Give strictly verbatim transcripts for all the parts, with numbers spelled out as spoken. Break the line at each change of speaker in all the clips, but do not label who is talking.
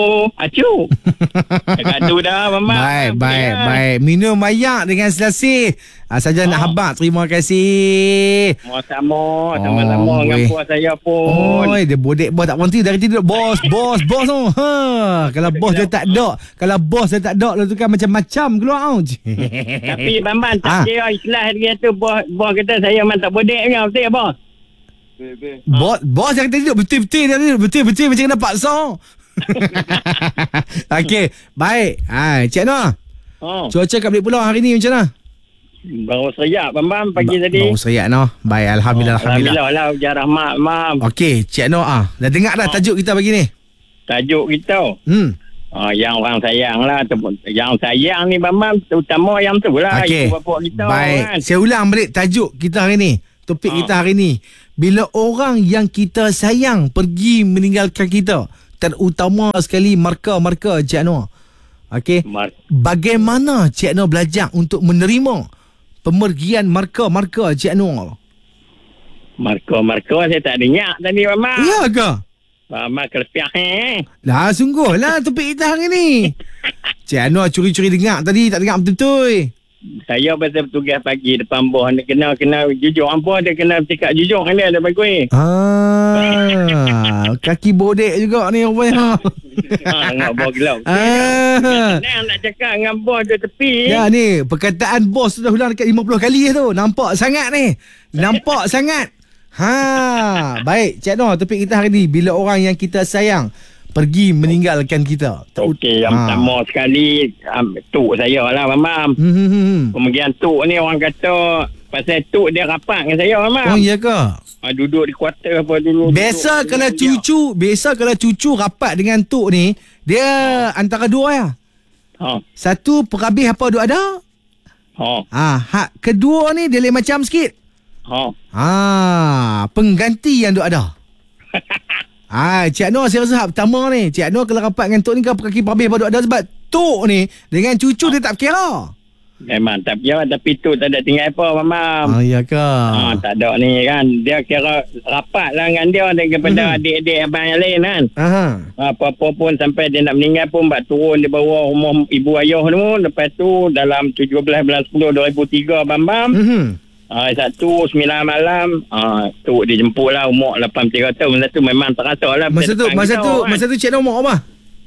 Acu. Dekat tu dah, Mama.
Baik, baik,
ya.
baik. Minum mayak dengan selasih. Ah, saja nak
Oh.
habaq. Terima kasih.
Sama-sama.
Oh,
Sama-sama dengan
weh.
puas saya pun.
Oh, dia bodek bos tak berhenti dari tidur. Bos, bos, bos tu. Ha, kalau bos dia tak ada, kalau bos dia tak ada, tu kan macam-macam keluar tau.
Tapi Bambang
Ah.
tak kira istilah dia tu. Bos, bos kata saya memang tak bodek punya. Betul ya, bos?
Bos, bos yang kata tidur betul-betul dia tidur betul-betul macam kena paksa. Okey, baik. Ha, Cik Noh.
Oh.
Cuaca kat Bukit Pulau hari ni macam mana?
Baru seriap, Bambang, pagi
Ba-
tadi.
Baru seriap Noh. Baik, alhamdulillah,
Oh,
alhamdulillah.
Alhamdulillah lah, ujar rahmat, Mam.
Okey, Cik Noh ah. Dah dengar dah
Oh.
tajuk kita pagi ni?
Tajuk kita.
Hmm.
Oh, yang orang sayang lah. Yang sayang ni, Bambang, terutama yang tu lah.
Okey.
Ibu bapa kita
Baik.
kan.
Saya ulang balik tajuk kita hari ni. Topik
Ah.
kita hari ni. Bila orang yang kita sayang pergi meninggalkan kita, terutama sekali marka-marka Cik Noh. Okey.
Mar-
Bagaimana Cik Noh belajar untuk menerima pemergian marka-marka Cik Noh?
Marka-marka saya tak dengar tadi, Mama.
Ya ke?
Mama kelepiah eh.
Lah sungguh lah topik kita hari ni. Cik Noh curi-curi dengar tadi, tak dengar betul-betul.
Saya pasal bertugas pagi depan bos. Dia kena kena jujur. Apa dia kena cakap jujur kan dia ada bagi.
Ah, kaki bodek juga ni rupanya.
Ha, nak bos gelap.
Ah.
Senang nak cakap dengan bos dia tepi.
Ya ni, perkataan bos sudah ulang dekat lima puluh kali tu. Nampak sangat ni. Nampak sangat. Ha, baik. Cik Noh, topik kita hari ni, bila orang yang kita sayang pergi meninggalkan kita.
Okey, yang
Ha.
pertama sekali um, tuk saya lah, Mamam.
Hmm, hmm, hmm.
Kemudian tuk ni orang kata pasal tuk dia rapat dengan saya,
Oh
Mamam.
iya ke?
Ha, duduk di kuarter apa dulu.
Biasa
duduk,
kalau
duduk
cucu, biasa kalau cucu rapat dengan tok ni, dia antara dua ya.
Ha.
Satu perhabis apa duk ada?
Ha.
Ah, hak kedua ni dia lain macam sikit.
Ha.
Ah, pengganti yang duk ada. Ah, Cik Noh saya rasa hak pertama ni. Cik Noh kalau rapat dengan tok ni kan kaki perhabis apa duk ada sebab tok ni dengan cucu dia tak kira.
Memang tak kira, tapi tu tak ada tinggal apa, Mamam.
Ah, iya ke?
Ha, tak ada ni kan. Dia kira rapat lah dengan dia daripada
Mhm.
adik-adik abang yang lain kan.
Aha.
Apa-apa pun sampai dia nak meninggal pun buat turun di bawah rumah ibu ayah tu. Lepas tu dalam tujuh belas bulan sepuluh dua ribu tiga, Bambam.
Mhm.
Ha, satu sembilan malam. Ha, tu dia jemput lah umur lapan puluh tiga tahun. Masa tu memang terasa lah.
Masa tu masa tu masa tu Cik Noh umur apa?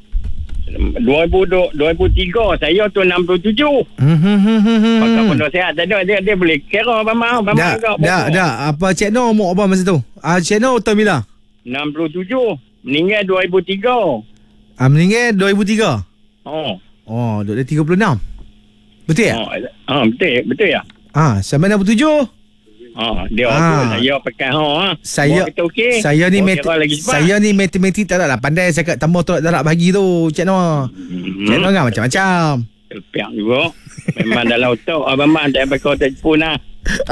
dua ribu tiga saya tu enam puluh tujuh.
Hmm.
Maka penuh sihat. Tak ada dia, dia boleh kira, Bambam. Bambam
Dah,
agak
dah,
pokok.
dah. Apa Cik Noh umur apa masa tu? Ah, Cik Noh tahun bila?
enam puluh tujuh. Meninggal dua ribu tiga.
Ah, meninggal dua ribu tiga.
Oh.
Oh, duduk dah tiga puluh enam. Betul ya?
Oh, ah, betul, betul ya?
Ah, sampai enam puluh tujuh.
Ha, dia
Ah.
tu saya pakai ha.
Saya
Kita okey.
saya ni
Oh,
mat-
kira lagi cepat.
saya ni matematik tak ada lah pandai saya kat tambah tolak darab bagi tu Cik Noh.
Hmm.
Cik Noh kan macam-macam.
Terpiak juga. Memang dalam otak Abang tak apa kau tak pun lah.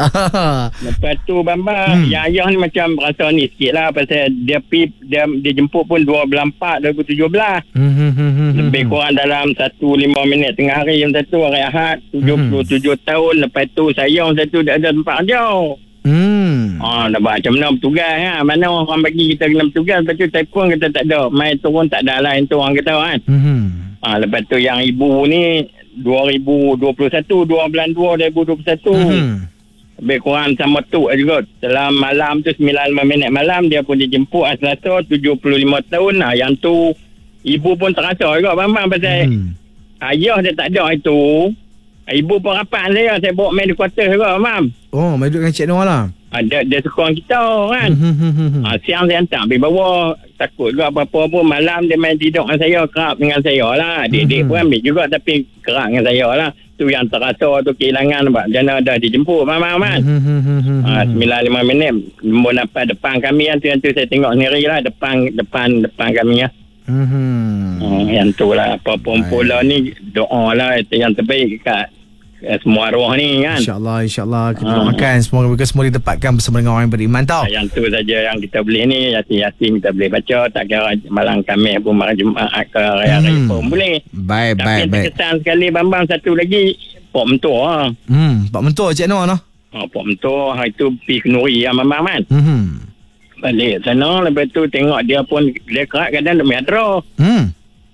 Lepas tu Bambang,
Hmm.
yang ayah ni macam rasa ni sikit lah pasal dia pi dia, dia jemput pun dua bulan empat dua ribu tujuh belas. Lebih kurang dalam satu lima minit tengah hari yang satu hari Ahad tujuh puluh tujuh tahun. Lepas tu saya yang satu dah ada tempat jauh.
Hmm.
Ah, dah buat macam mana bertugas ha? Mana orang bagi kita kena bertugas. Lepas tu telefon kata tak ada. Main turun tak ada lah itu orang kata kan.
Hmm.
Ah, lepas tu yang ibu ni dua ribu dua puluh satu dua bulan dua dua ribu dua puluh satu.
Hmm.
Lebih kurang sama tu juga. Dalam malam tu sembilan lima minit malam dia pun dijemput hari Selasa tujuh puluh lima tahun. Ah, yang tu ibu pun terasa juga Bambang pasal
Hmm.
ayah dia tak ada itu. Ibu pun rapat saya. Saya bawa main di kuarter juga, Mam.
Oh, mai duduk dengan Cik Noh lah.
Ha, dia, dia suka kita kan.
Hmm.
Ha, siang saya hantar pergi bawah. Takut juga apa-apa pun. Malam dia main tidur dengan saya. Kerap dengan saya lah. Adik-adik pun ambil juga. Tapi kerap dengan saya lah. Tu yang terasa tu kehilangan. Jana dah dijemput, Mam. Man. Ha, sembilan lima minit. Mau dapat depan kami. Yang tu, yang tu saya tengok sendiri lah. Depan depan depan kami lah.
Hmm.
Oh, yang tu lah. Apa-apa pula ni. Doa lah. Itu yang terbaik kat eh, semua arwah ni kan.
InsyaAllah, insyaAllah kita
Ah.
doakan semoga mereka semua ditempatkan bersama dengan orang yang beriman tau.
Yang tu saja yang kita boleh ni. Yasin-yasin kita boleh baca. Tak kira malam Khamis pun, malam Jumaat ke raya-raya
Hmm.
pun boleh.
Baik,
Tapi
baik,
yang
baik.
terkesan sekali Bambang satu lagi. Pok Mentua lah.
Hmm, Pak Mentua Cik Noh noh.
Ha, Pok Mentua hari tu pergi Kenuri lah Bambang kan.
Hmm.
Balik sana. Lepas tu tengok dia pun dia kerak kadang dia menyadra.
Hmm.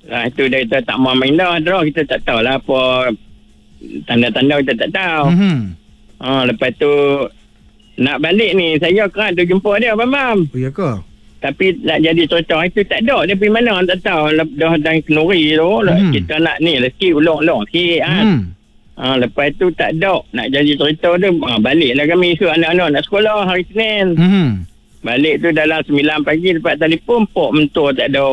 Lah itu dia kita tak mau main dah draw, kita tak tahulah apa tanda-tanda, kita tak tahu.
Mhm.
Ha, lepas tu nak balik ni saya kerana tu jumpa dia Abang Mam.
Oh ya ke?
Tapi nak jadi cerita itu tak ada, dia pergi mana tak tahu. Dah dan kenuri tu
Hmm.
kita nak ni lah sikit ulong-ulong sikit kan.
Hmm.
Ha, lepas tu tak ada nak jadi cerita tu, ha, baliklah kami suruh anak-anak nak sekolah hari Senin.
Mhm.
Balik tu dalam sembilan pagi lepas telefon pok mentua tak ada.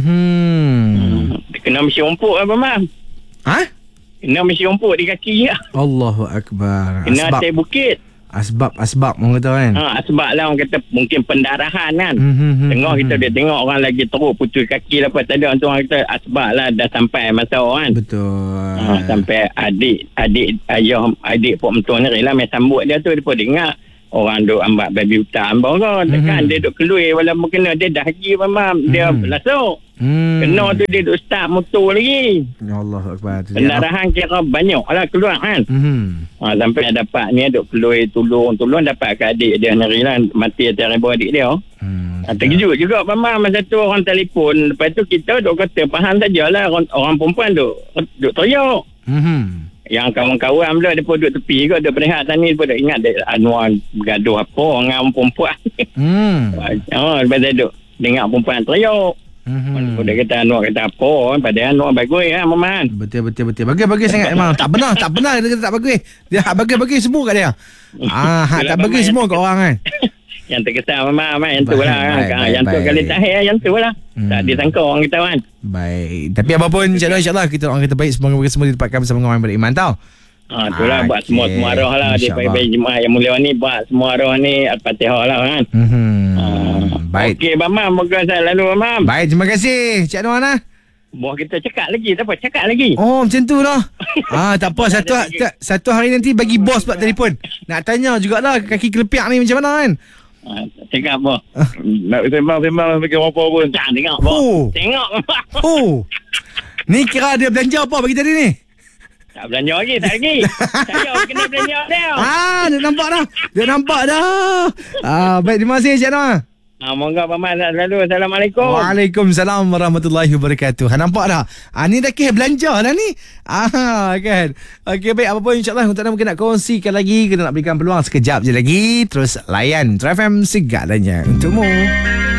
Mhm.
Hmm. Kena mesti umpuk Abang Mam.
Ha?
Kena mesti umpuk di kaki ya.
Allahu akbar.
Kena
Asbab
atas bukit.
asbab asbab orang kata kan.
Ha, sebab lah orang kata mungkin pendarahan kan.
Mhm.
Tengok kita dia tengok orang lagi teruk putus kaki lepas tadi orang tu orang kata asbab lah dah sampai masa kan.
Betul.
Ha, sampai adik adik ayah adik pok mentua ni rela mai sambut dia tu, dia pun dengar orang duk ambil babi hutan bawah tekan
Mhm.
dia duk keluar walaupun kena dia dah haji Mam dia
Mhm.
lasuk.
Hmm.
Kena tu dia duk start motor lagi.
Ya Allah akbar.
Pendarahan kira banyak lah keluar kan.
Mhm.
Ha, sampai dapat ni duk keluar tolong-tolong dapat ke adik dia ni lah mati atas ribu adik dia.
Hmm.
Ha, terkejut juga Mama masa tu orang telefon. Lepas tu kita duk kata faham sajalah orang, orang perempuan duk duk teriak.
Mhm.
Yang kawan-kawan pula dia pun duduk tepi kot, dia berehat tadi, dia pun duk ingat dia Anwar bergaduh apa dengan perempuan.
Hmm.
Oh, lepas tu duk dengar perempuan teriak.
Mhm.
Dia kata Anwar kata apa, padahal Anwar bagus ya Maman.
Betul betul betul. Bagi-bagi sangat memang. Tak benar, tak benar dia kata tak bagi. Dia hak bagi-bagi semua kat dia. Ah, hak tak bagi semua kat orang kan.
Yang terkesan Maman, yang tu
Baik,
lah
baik,
kan.
baik,
Yang tu
baik.
kali terakhir, yang tu lah.
Hmm.
Tak disangka orang kita kan.
Baik. Tapi apa pun insya-Allah insya-Allah kita orang kita baik, semoga mereka semua didapatkan bersama dengan orang yang beriman tau.
Ha, itulah
Ah,
buat semua
okey.
semua arah lah. Dia
InsyaAllah.
bagi jemaah yang mulia ni buat semua arah ni Al-Fatihah lah kan.
Mhm.
Ah,
Baik.
Okey Mamam, moga saya lalu Mamam.
Baik, terima kasih Cik Anwar nah.
Buah kita cakap lagi, tak apa, cakap lagi.
Oh, macam tu lah. Ah, tak apa, satu
Ada lagi.
ta- satu hari nanti bagi bos pula telefon. Nak tanya jugalah kaki kelepiak ni macam mana kan.
Ha, cakap apa?
Nak sembang-sembang bagi apa pun.
Tak tengok apa.
Oh.
Tengok.
Oh. Ni kira dia belanja apa bagi tadi ni?
Tak belanja lagi, tak lagi. Saya kena belanja dia.
Ah, dia nampak dah. Dia nampak dah. Ah, baik, terima kasih Cik Anwar.
Ha, moga Paman lalu. Assalamualaikum.
Waalaikumsalam warahmatullahi wabarakatuh. Ha, nampak dah. Ah, ni dah kira belanja dah ni. Ah, kan. Okey, baik. Apa pun insyaAllah untuk anda mungkin nak kongsikan lagi. Kita nak berikan peluang sekejap je lagi. Terus layan True F M segalanya untukmu.